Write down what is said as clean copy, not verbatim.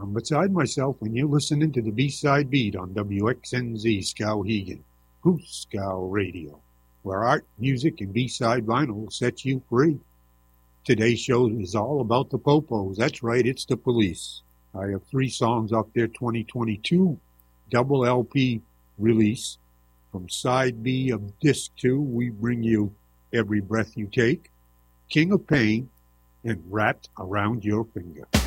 I'm beside myself when you're listening to the B-Side Beat on WXNZ Skowhegan, Goose Scow Radio, where art, music, and B-side vinyl set you free. Today's show is all about the Popos. That's right, it's the Police. I have 3 songs off their 2022 double LP release. From side B of disc 2, we bring you Every Breath You Take, King of Pain, and Wrapped Around Your Finger.